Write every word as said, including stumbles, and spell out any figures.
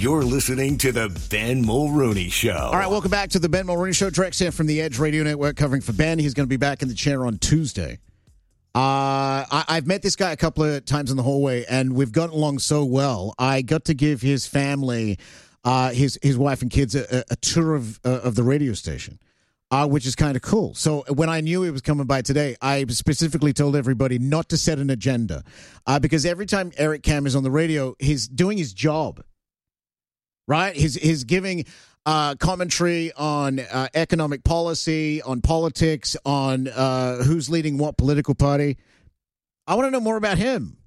You're listening to the Ben Mulrooney Show. All right, welcome back to the Ben Mulrooney Show. Direct here from the Edge Radio Network, covering for Ben. He's going to be back in the chair on Tuesday. Uh, I, I've met this guy a couple of times in the hallway, and we've gotten along so well. I got to give his family, uh, his his wife and kids, a, a tour of uh, of the radio station, uh, which is kind of cool. So when I knew he was coming by today, I specifically told everybody not to set an agenda, uh, because every time Eric Cam is on the radio, he's doing his job, right? He's he's giving Uh, commentary on uh, economic policy, on politics, on uh, who's leading what political party. I want to know more about him.